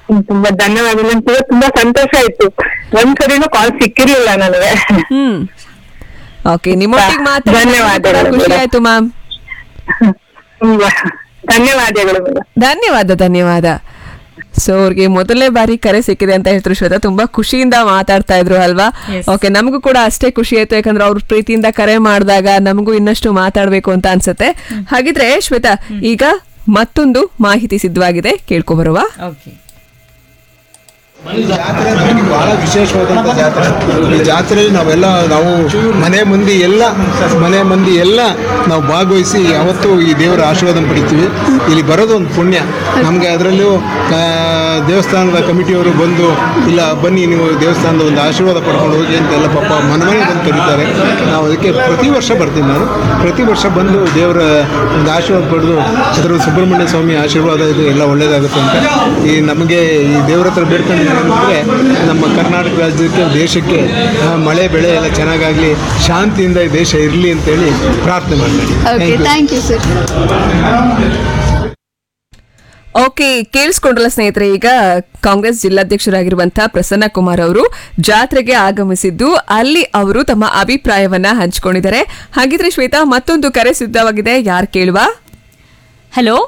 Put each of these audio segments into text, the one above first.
ತುಂಬಾ ಧನ್ಯವಾದ. ನಂಗೆ ತುಂಬಾ ಸಂತೋಷ ಆಯ್ತು. ಒಂದ್ಸರಿನೂ ಕಾಲ್ ಸಿಕ್ಕಿರ್ಲಿಲ್ಲ ನನಗೆ. ಓಕೆ, ನಿಮ್ಮೊಟ್ಟಿಗೆ ಧನ್ಯವಾದಗಳು. ಖುಷಿ ಆಯ್ತು ಮ್ಯಾಮ್. ತುಂಬಾ ಧನ್ಯವಾದಗಳು. ಧನ್ಯವಾದ. ಸೊ ಅವ್ರಿಗೆ ಮೊದಲನೇ ಬಾರಿ ಕರೆ ಸಿಕ್ಕಿದೆ ಅಂತ ಹೇಳ್ತಾರೆ ಶ್ವೇತಾ. ತುಂಬಾ ಖುಷಿಯಿಂದ ಮಾತಾಡ್ತಾ ಇದ್ರು ಅಲ್ವಾ? ಓಕೆ, ನಮಗೂ ಕೂಡ ಅಷ್ಟೇ ಖುಷಿ ಆಯ್ತು, ಯಾಕಂದ್ರೆ ಅವ್ರ ಪ್ರೀತಿಯಿಂದ ಕರೆ ಮಾಡಿದಾಗ ನಮಗೂ ಇನ್ನಷ್ಟು ಮಾತಾಡ್ಬೇಕು ಅಂತ ಅನ್ಸುತ್ತೆ. ಹಾಗಿದ್ರೆ ಶ್ವೇತಾ, ಈಗ ಮತ್ತೊಂದು ಮಾಹಿತಿ ಸಿದ್ಧವಾಗಿದೆ, ಕೇಳ್ಕೊಬರುವ. ಈ ಜಾತ್ರೆ ನಮಗೆ ಬಹಳ ವಿಶೇಷವಾದಂಥ ಜಾತ್ರೆ. ಈ ಜಾತ್ರೆಯಲ್ಲಿ ನಾವು ಮನೆ ಮಂದಿ ಎಲ್ಲ ನಾವು ಭಾಗವಹಿಸಿ ಯಾವತ್ತೂ ಈ ದೇವರ ಆಶೀರ್ವಾದ ಪಡಿತೀವಿ. ಇಲ್ಲಿ ಬರೋದು ಒಂದು ಪುಣ್ಯ ನಮಗೆ. ಅದರಲ್ಲೂ ದೇವಸ್ಥಾನದ ಕಮಿಟಿಯವರು ಬಂದು ಇಲ್ಲ ಬನ್ನಿ ನೀವು ದೇವಸ್ಥಾನದ ಒಂದು ಆಶೀರ್ವಾದ ಪಡ್ಕೊಂಡು ಹೋಗಿ ಅಂತೆಲ್ಲ ಪಾಪ ಮನೆ ಬಂದು ಕರೀತಾರೆ. ನಾವು ಅದಕ್ಕೆ ಪ್ರತಿ ವರ್ಷ ಬರ್ತೀನಿ. ನಾನು ಪ್ರತಿ ವರ್ಷ ಬಂದು ದೇವರ ಒಂದು ಆಶೀರ್ವಾದ ಪಡೆದು ಅದರ ಸುಬ್ರಹ್ಮಣ್ಯ ಸ್ವಾಮಿ ಆಶೀರ್ವಾದ ಇದು ಎಲ್ಲ ಒಳ್ಳೇದಾಗುತ್ತೆ ಅಂತ ನಮಗೆ ಈ ದೇವರ ಹತ್ರ ಬೇಡ್ಕೊಂಡು ಅಂದರೆ ನಮ್ಮ ಕರ್ನಾಟಕ ರಾಜ್ಯಕ್ಕೆ ದೇಶಕ್ಕೆ ಮಳೆ ಬೆಳೆ ಎಲ್ಲ ಚೆನ್ನಾಗಾಗಲಿ, ಶಾಂತಿಯಿಂದ ಈ ದೇಶ ಇರಲಿ ಅಂತೇಳಿ ಪ್ರಾರ್ಥನೆ ಮಾಡ್ತೀನಿ. Thank you sir. ಓಕೆ, ಕೇಳಿಸ್ಕೊಂಡ್ರಲ್ಲ ಸ್ನೇಹಿತರೆ, ಈಗ ಕಾಂಗ್ರೆಸ್ ಜಿಲ್ಲಾಧ್ಯಕ್ಷರಾಗಿರುವಂತಹ ಪ್ರಸನ್ನ ಕುಮಾರ್ ಅವರು ಜಾತ್ರೆಗೆ ಆಗಮಿಸಿದ್ದು ಅಲ್ಲಿ ಅವರು ತಮ್ಮ ಅಭಿಪ್ರಾಯವನ್ನ ಹಂಚಿಕೊಂಡಿದ್ದಾರೆ. ಹಾಗಿದ್ರೆ ಶ್ವೇತಾ, ಮತ್ತೊಂದು ಕರೆ ಸಿದ್ಧವಾಗಿದೆ, ಯಾರು ಕೇಳುವ? ಹಲೋ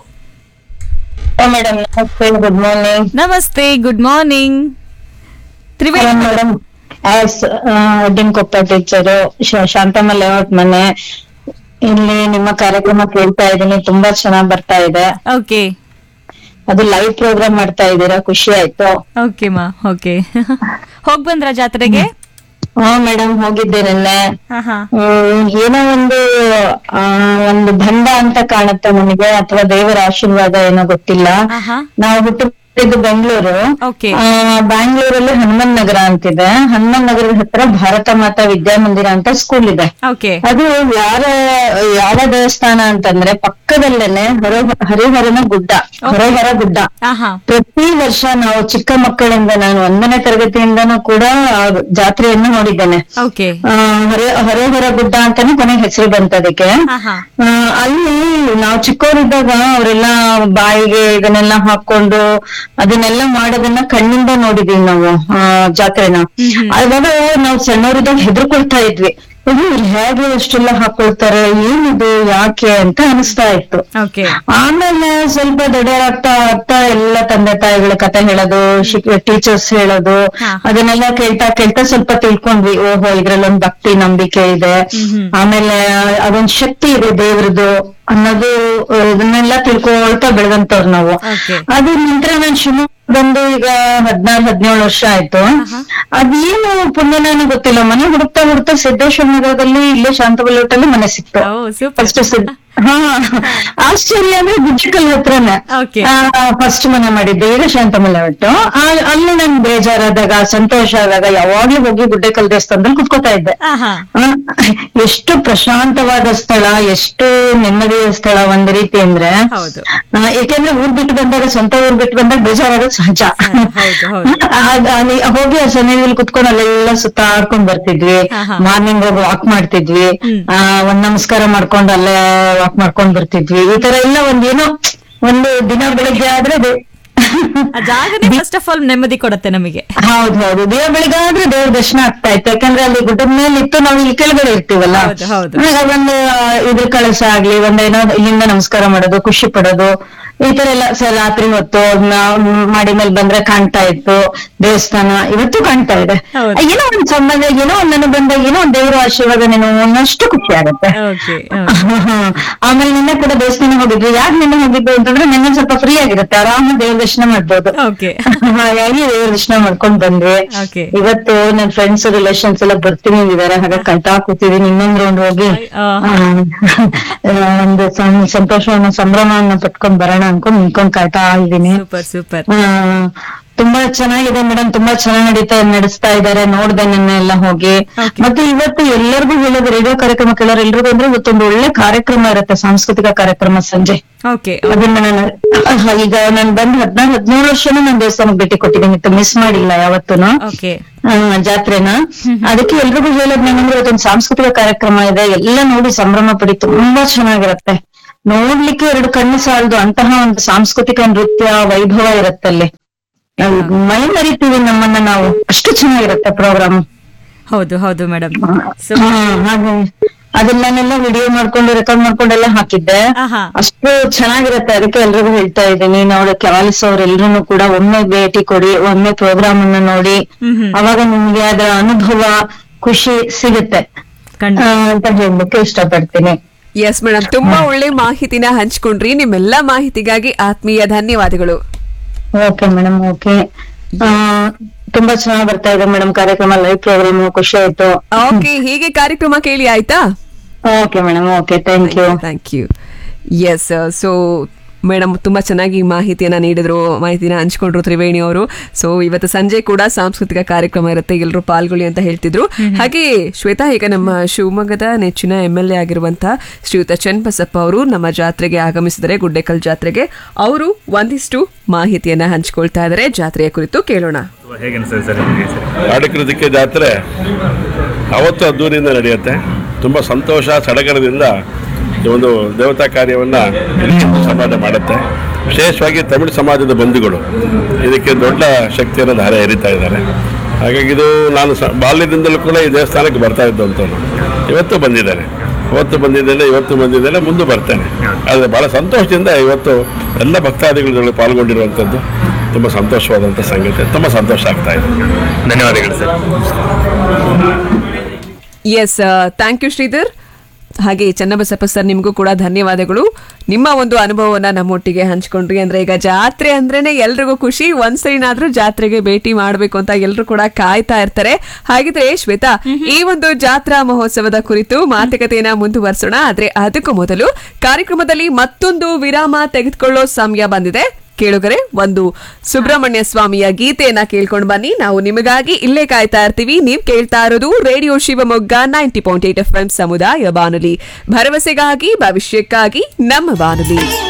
ಮೇಡಮ್, ನಮಸ್ತೆ. Good morning. ನಮಸ್ತೆ, good morning. Triveni madam, ಅಡ್ಡಿನಕೊಪ್ಪ teacher, Shanthamma layout ಮನೆ. ಇಲ್ಲಿ ನಿಮ್ಮ ಕಾರ್ಯಕ್ರಮ ಕೇಳ್ತಾ ಇದ್ದೀನಿ, ತುಂಬಾ ಚೆನ್ನಾಗ್ ಬರ್ತಾ ಇದೆ. ಓಕೆ, ಅದು ಲೈವ್ ಪ್ರೋಗ್ರಾಮ್ ಮಾಡ್ತಾ ಇದ್ದೀರಾ, ಖುಷಿ ಆಯ್ತು. ಓಕೆ ಮಾ. ಓಕೆ, ಹೋಗ್ ಬಂದ್ರ ಜಾತ್ರೆಗೆ? ಹಾ ಮೇಡಮ್, ಹೋಗಿದ್ದೆ ನಿನ್ನೆ. ಏನೋ ಒಂದು ಬಂಧ ಅಂತ ಕಾಣುತ್ತೆ ನನಗೆ, ಅಥವಾ ದೇವರ ಆಶೀರ್ವಾದ ಏನೋ ಗೊತ್ತಿಲ್ಲ. ನಾವು ಹುಟ್ಟಿದ್ದು ಬೆಂಗಳೂರು. ಬ್ಯಾಂಗ್ಳೂರಲ್ಲಿ ಹನುಮನ್ ನಗರ ಅಂತಿದೆ. ಹನುಮನ್ ನಗರದ ಹತ್ರ ಭಾರತ ಮಾತಾ ವಿದ್ಯಾಮಂದಿರ ಅಂತ ಸ್ಕೂಲ್ ಇದೆ. ಅದು ಯಾವ ದೇವಸ್ಥಾನ ಅಂತಂದ್ರೆ ಪಕ್ಕದಲ್ಲೇನೆ ಹರಿಹರನ ಗುಡ್ಡ, ಹರಿಹರ ಗುಡ್ಡ. ಪ್ರತಿ ವರ್ಷ ನಾವು ಚಿಕ್ಕ ಮಕ್ಕಳಿಂದ, ನಾನು 1ನೇ ತರಗತಿಯಿಂದನೂ ಕೂಡ ಜಾತ್ರೆಯನ್ನು ನೋಡಿದ್ದೇನೆ. ಹರಿಹರ ಗುಡ್ಡ ಅಂತಾನೆ ಕೊನೆಗೆ ಹೆಸರು ಬಂತದಕ್ಕೆ. ಅಲ್ಲಿ ನಾವು ಚಿಕ್ಕವರಿದ್ದಾಗ ಅವರೆಲ್ಲ ಬಾಯಿಗೆ ಇದನ್ನೆಲ್ಲ ಹಾಕೊಂಡು ಅದನ್ನೆಲ್ಲ ಮಾಡೋದನ್ನ ಕಣ್ಣಿಂದ ನೋಡಿದೀವಿ ನಾವು ಜಾತ್ರೆನ. ಅವಾಗ ನಾವು ಸಣ್ಣವರಿದ್ದಾಗ ಹೆದರ್ಕೊಳ್ತಾ ಇದ್ವಿ, ಹೇಗೆ ಅಷ್ಟೆಲ್ಲ ಹಾಕೊಳ್ತಾರೆ, ಏನಿದು, ಯಾಕೆ ಅಂತ ಅನಿಸ್ತಾ ಇತ್ತು. ಆಮೇಲೆ ಸ್ವಲ್ಪ ದೊಡ್ಡವರಾಗ್ತಾ ಆಗ್ತಾ ಎಲ್ಲ ತಂದೆ ತಾಯಿಗಳ ಕತೆ ಹೇಳೋದು, ಟೀಚರ್ಸ್ ಹೇಳೋದು, ಅದನ್ನೆಲ್ಲ ಕೇಳ್ತಾ ಸ್ವಲ್ಪ ತಿಳ್ಕೊಂಡ್ವಿ. ಓಹೋ, ಇದ್ರಲ್ಲೊಂದ್ ಭಕ್ತಿ ನಂಬಿಕೆ ಇದೆ, ಆಮೇಲೆ ಅದೊಂದ್ ಶಕ್ತಿ ಇದೆ ದೇವ್ರದ್ದು ಅನ್ನೋದು, ಇದನ್ನೆಲ್ಲ ತಿಳ್ಕೊಳ್ತಾ ಬೆಳೆದಂತವ್ರು ನಾವು. ಅದ್ರ ನಂತರ ನಾನು ಶಿವಮೊಗ್ಗ ಬಂದು ಈಗ 16-17 ವರ್ಷ ಆಯ್ತು. ಅದೇನು ಪುಣ್ಯನೇನು ಗೊತ್ತಿಲ್ಲ, ಮನೆ ಹುಡುಕ್ತಾ ಸಿದ್ದೇಶ್ವರ ನಗರದಲ್ಲಿ ಇಲ್ಲೇ ಶಾಂತಬಲ್ಲೋಟಲ್ಲಿ ಮನೆ ಸಿಕ್ತು. ಫಸ್ಟ್ ಆಶ್ಚರ್ಯ ಅಂದ್ರೆ ಗುಜ್ಜಿಕಲ್ ಹತ್ರನೇ ಫಸ್ಟ್ ಮನೆ ಮಾಡಿದ್ದೆ. ಈಗ ಶಾಂತಮಲ್ಲ ಒಟ್ಟು ಅಲ್ಲಿ ನನ್ ಬೇಜಾರಾದಾಗ, ಸಂತೋಷ ಆದಾಗ ಯಾವಾಗ್ಲೂ ಹೋಗಿ ಗುಡ್ಡೆಕಲ್ ದೇವಸ್ಥಾನದಲ್ಲಿ ಕುತ್ಕೋತಾ ಇದ್ದೆ. ಎಷ್ಟು ಪ್ರಶಾಂತವಾದ ಸ್ಥಳ, ಎಷ್ಟು ನೆಮ್ಮದಿಯ ಸ್ಥಳ ಒಂದ್ ರೀತಿ ಅಂದ್ರೆ. ಏಕೆಂದ್ರೆ ಊರ್ ಬಿಟ್ಟು ಬಂದಾಗ, ಸ್ವಂತ ಊರ್ ಬಿಟ್ಟು ಬಂದಾಗ ಬೇಜಾರಾಗೋದು ಸಹಜ. ಹೋಗಿ ಆ ಸಮಯದಲ್ಲಿ ಕುತ್ಕೊಂಡು ಅಲ್ಲೆಲ್ಲ ಸುತ್ತಾಡ್ಕೊಂಡ್ ಬರ್ತಿದ್ವಿ. ಮಾರ್ನಿಂಗ್ ಹೋಗಿ ವಾಕ್ ಮಾಡ್ತಿದ್ವಿ, ಒಂದ್ ನಮಸ್ಕಾರ ಮಾಡ್ಕೊಂಡು ಅಲ್ಲೇ ವಾಕ್ ಮಾಡ್ಕೊಂಡ್ ಬರ್ತಿದ್ವಿ. ಈ ತರ ಎಲ್ಲ ಒಂದು ದಿನ ಬೆಳಿಗ್ಗೆ ಆದ್ರೆ ಫಸ್ಟ್ ಆಫ್ ಆಲ್ ನೆಮ್ಮದಿ ಕೊಡುತ್ತೆ ನಮಗೆ. ಹೌದು, ದಿನ ಬೆಳಿಗ್ಗೆ ಆದ್ರೆ ದೇವ್ರ ದರ್ಶನ ಆಗ್ತಾ ಇತ್ತು. ಯಾಕಂದ್ರೆ ಅಲ್ಲಿ ಗುಡ್ಡದ ಮೇಲೆ ಇತ್ತು, ನಾವು ಇಲ್ಲಿ ಕೆಳಗಡೆ ಇರ್ತೀವಲ್ಲ. ಒಂದು ಇದ್ರ ಕಳಶ ಆಗ್ಲಿ, ಒಂದೇನೋ ಇಲ್ಲಿಂದ ನಮಸ್ಕಾರ ಮಾಡೋದು, ಖುಷಿ ಪಡೋದು, ಈ ತರ ಎಲ್ಲ ರಾತ್ರಿ ಹೊತ್ತು ಮಾಡಿ ಮೇಲೆ ಬಂದ್ರೆ ಕಾಣ್ತಾ ಇತ್ತು ದೇವಸ್ಥಾನ. ಇವತ್ತು ಕಾಣ್ತಾ ಇದೆ. ಏನೋ ಒಂದ್ ಸಂಬಂಧ, ಏನೋ ಒಂದನ್ನು ಬಂದಾಗ ಏನೋ ಒಂದ್ ದೇವರ ಆಶೀರ್ವಾದ ಅನ್ನಷ್ಟು ಖುಷಿ ಆಗುತ್ತೆ. ಆಮೇಲೆ ನಿನ್ನೆ ಕೂಡ ದೇವಸ್ಥಾನ ಹೋಗಿದ್ವಿ. ಯಾಕೆ ನಿನ್ನೆ ಹೋಗಿದ್ದು ಅಂತಂದ್ರೆ ನಿನ್ನೆ ಸ್ವಲ್ಪ ಫ್ರೀ ಆಗಿರುತ್ತೆ, ಆರಾಮ ದೇವ್ರ ದರ್ಶನ ಮಾಡ್ಬೋದು. ಹಾಗಾಗಿ ದೇವ್ರ ದರ್ಶನ ಮಾಡ್ಕೊಂಡ್ ಬಂದ್ವಿ. ಇವತ್ತು ನನ್ ಫ್ರೆಂಡ್ಸ್ ರಿಲೇಷನ್ಸ್ ಎಲ್ಲ ಬರ್ತೀನಿ ಅಂದಿದ್ದಾರೆ, ಹಾಗಾಗಿ ಕಾಯ್ತಾ ಕೂತಿದೀನಿ. ಇನ್ನೊಂದ್ ರೌಂಡ್ ಹೋಗಿ ಒಂದು ಸಂತೋಷವನ್ನ ಸಂಭ್ರಮವನ್ನ ಪಟ್ಕೊಂಡ್ ಬರೋಣ ಅನ್ಕೊಂಡ್ ನಿಂತ್ಕೊಂಡ್ ಕಾಯ್ತಾ ಇದ್ದೀನಿ. ತುಂಬಾ ಚೆನ್ನಾಗಿದೆ ಮೇಡಮ್, ತುಂಬಾ ಚೆನ್ನಾಗಿ ನಡೆಸ್ತಾ ಇದ್ದಾರೆ. ನೋಡ್ದೆ ನನ್ನ ಎಲ್ಲ ಹೋಗಿ. ಮತ್ತೆ ಇವತ್ತು ಎಲ್ಲರಿಗೂ ಹೇಳೋದು, ರೇಡಿಯೋ ಕಾರ್ಯಕ್ರಮ ಕೇಳೋರು ಎಲ್ರಿಗೂ ಅಂದ್ರೆ ಇವತ್ತೊಂದು ಒಳ್ಳೆ ಕಾರ್ಯಕ್ರಮ ಇರುತ್ತೆ, ಸಾಂಸ್ಕೃತಿಕ ಕಾರ್ಯಕ್ರಮ ಸಂಜೆ. ಅದನ್ನ ನಾನು ಈಗ ನಾನು ಬಂದ್ 16-17 ವರ್ಷನೂ ನಾನು ದೇವಸ್ಥಾನಕ್ಕೆ ಭೇಟಿ ಕೊಟ್ಟಿದ್ದೀನಿ, ಮಿಸ್ ಮಾಡಿಲ್ಲ ಯಾವತ್ತೂನು ಜಾತ್ರೆನ. ಅದಕ್ಕೆ ಎಲ್ರಿಗೂ ಹೇಳೋದ್ ನಂಗಂದ್ರೆ ಇವತ್ತೊಂದು ಸಾಂಸ್ಕೃತಿಕ ಕಾರ್ಯಕ್ರಮ ಇದೆ, ಎಲ್ಲ ನೋಡಿ ಸಂಭ್ರಮ ಪಡಿ. ತುಂಬಾ ಚೆನ್ನಾಗಿರುತ್ತೆ, ನೋಡ್ಲಿಕ್ಕೆ 2 ಕಣ್ಣು ಸಾಲದು ಅಂತಹ ಒಂದು ಸಾಂಸ್ಕೃತಿಕ ನೃತ್ಯ ವೈಭವ ಇರತ್ತಲ್ಲಿ. ಮೈ ಮರಿತೀವಿ ನಮ್ಮನ್ನ ನಾವು, ಅಷ್ಟು ಚೆನ್ನಾಗಿರುತ್ತೆ ಪ್ರೋಗ್ರಾಮ್. ಹೌದು ಹೌದು ಮೇಡಮ್. ಹಾಗೆ ಅದನ್ನೆಲ್ಲ ವಿಡಿಯೋ ಮಾಡ್ಕೊಂಡು ರೆಕಾರ್ಡ್ ಮಾಡ್ಕೊಂಡೆಲ್ಲ ಹಾಕಿದ್ದೆ. ಅಷ್ಟು ಚೆನ್ನಾಗಿರುತ್ತೆ, ಅದಕ್ಕೆ ಎಲ್ರಿಗೂ ಹೇಳ್ತಾ ಇದ್ದೀನಿ, ನೋಡಿ ಕೇಳಿಸೋರೆಲ್ರು ಕೂಡ ಒಮ್ಮೆ ಭೇಟಿ ಕೊಡಿ, ಒಮ್ಮೆ ಪ್ರೋಗ್ರಾಮ್ ಅನ್ನ ನೋಡಿ, ಅವಾಗ ನಿಮ್ಗೆ ಅದರ ಅನುಭವ ಖುಷಿ ಸಿಗುತ್ತೆ ಅಂತ ಹೇಳ್ಲಿಕ್ಕೆ ಇಷ್ಟಪಡ್ತೀನಿ. ಎಸ್ ಮೇಡಮ್, ತುಂಬಾ ಒಳ್ಳೆ ಮಾಹಿತಿನ ಹಂಚ್ಕೊಂಡ್ರಿ. ನಿಮ್ಮೆಲ್ಲ ಮಾಹಿತಿಗಾಗಿ ಆತ್ಮೀಯ ಧನ್ಯವಾದಗಳು. Okay madam, okay. ತುಂಬಾ ಚೆನ್ನಾಗಿ ಬರ್ತಾ ಇದೆ ಮೇಡಮ್ ಕಾರ್ಯಕ್ರಮ, ಲೈವ್ ಪ್ರೋಗ್ರಾಮ್, ಖುಷಿ ಆಯ್ತು. ಓಕೆ, ಹೀಗೆ ಕಾರ್ಯಕ್ರಮ ಕೇಳಿ ಆಯ್ತಾ? Okay madam, okay, thank you. Thank you. S, so madam ತುಂಬಾ ಚೆನ್ನಾಗಿ ಮಾಹಿತಿಯನ್ನ ನೀಡಿದ್ರು, ಮಾಹಿತಿನ ಹಂಚ್ಕೊಂಡ್ರು ತ್ರಿವೇಣಿ ಅವರು. ಸೊ ಇವತ್ತು ಸಂಜೆ ಕೂಡ ಸಾಂಸ್ಕೃತಿಕ ಕಾರ್ಯಕ್ರಮ ಇರುತ್ತೆ, ಎಲ್ಲರೂ ಪಾಲ್ಗೊಳ್ಳಿ ಅಂತ ಹೇಳ್ತಿದ್ರು. ಹಾಗೆ ಶ್ವೇತಾ, ಈಗ ನಮ್ಮ ಶಿವಮೊಗ್ಗದ ನೆಚ್ಚಿನ MLA ಆಗಿರುವಂತಹ ಶ್ರೀಯುತ ಚನ್ನಬಸಪ್ಪ ಅವರು ನಮ್ಮ ಜಾತ್ರೆಗೆ ಆಗಮಿಸಿದರೆ, ಗುಡ್ಡೆಕಲ್ ಜಾತ್ರೆಗೆ, ಅವರು ಒಂದಿಷ್ಟು ಮಾಹಿತಿಯನ್ನ ಹಂಚ್ಕೊಳ್ತಾ ಇದ್ದಾರೆ. ಜಾತ್ರೆಯ ಕುರಿತು ಕೇಳೋಣ. ಆಡಿಕೃತಿಕೆ ಜಾತ್ರೆ ಅವತ್ತು ಅದ್ದೂರಿಯಿಂದ ನಡೆಯುತ್ತೆ. ತುಂಬ ಸಂತೋಷ ಸಡಗರದಿಂದ ಈ ಒಂದು ದೇವತಾ ಕಾರ್ಯವನ್ನು ಸಮಾಜ ಮಾಡುತ್ತೆ. ವಿಶೇಷವಾಗಿ ತಮಿಳು ಸಮಾಜದ ಬಂಧುಗಳು ಇದಕ್ಕೆ ದೊಡ್ಡ ಶಕ್ತಿಯನ್ನು ಧಾರೆ ಎರಿತಾ ಇದ್ದಾರೆ. ಹಾಗಾಗಿ ಇದು ನಾನು ಬಾಲ್ಯದಿಂದಲೂ ಕೂಡ ಈ ದೇವಸ್ಥಾನಕ್ಕೆ ಬರ್ತಾ ಇದ್ದಂಥವ್ರು. ಇವತ್ತು ಬಂದಿದ್ದೇನೆ, ಇವತ್ತು ಬಂದಿದ್ದೇನೆ, ಮುಂದೆ ಬರ್ತೇನೆ. ಆದರೆ ಭಾಳ ಸಂತೋಷದಿಂದ ಇವತ್ತು ಎಲ್ಲ ಭಕ್ತಾದಿಗಳು ಪಾಲ್ಗೊಂಡಿರುವಂಥದ್ದು ತುಂಬ ಸಂತೋಷವಾದಂಥ ಸಂಗತಿ. ತುಂಬ ಸಂತೋಷ ಆಗ್ತಾ ಇದೆ. ಧನ್ಯವಾದಗಳು sir. S, thank you Sridhar. ಹಾಗೆ ಚನ್ನಬಸಪ್ಪ ಸರ್, ನಿಮಗೂ ಕೂಡ ಧನ್ಯವಾದಗಳು. ನಿಮ್ಮ ಒಂದು ಅನುಭವವನ್ನ ನಮ್ಮೊಟ್ಟಿಗೆ ಹಂಚ್ಕೊಂಡ್ರಿ. ಅಂದ್ರೆ ಈಗ ಜಾತ್ರೆ ಅಂದ್ರೇನೆ ಎಲ್ರಿಗೂ ಖುಷಿ, ಒಂದ್ಸರಿನಾದ್ರೂ ಜಾತ್ರೆಗೆ ಭೇಟಿ ಮಾಡ್ಬೇಕು ಅಂತ ಎಲ್ರು ಕೂಡ ಕಾಯ್ತಾ ಇರ್ತಾರೆ. ಹಾಗಿದ್ರೆ ಶ್ವೇತಾ, ಈ ಒಂದು ಜಾತ್ರಾ ಮಹೋತ್ಸವದ ಕುರಿತು ಮಾತುಕತೆಯನ್ನ ಮುಂದುವರಿಸೋಣ. ಆದ್ರೆ ಅದಕ್ಕೂ ಮೊದಲು ಕಾರ್ಯಕ್ರಮದಲ್ಲಿ ಮತ್ತೊಂದು ವಿರಾಮ ತೆಗೆದುಕೊಳ್ಳೋ ಸಮಯ ಬಂದಿದೆ. ಕೇಳುಗರೆ, ಒಂದು ಸುಬ್ರಹ್ಮಣ್ಯ ಸ್ವಾಮಿಯ ಗೀತೆಯನ್ನ ಕೇಳ್ಕೊಂಡು ಬನ್ನಿ. ನಾವು ನಿಮಗಾಗಿ ಇಲ್ಲೇ ಕಾಯ್ತಾ ಇರ್ತೀವಿ. ನೀವ್ ಕೇಳ್ತಾ ಇರೋದು ರೇಡಿಯೋ ಶಿವಮೊಗ್ಗ 90.8 FM ಸಮುದಾಯ ಬಾನುಲಿ, ಭರವಸೆಗಾಗಿ ಭವಿಷ್ಯಕ್ಕಾಗಿ ನಮ್ಮ ಬಾನುಲಿ.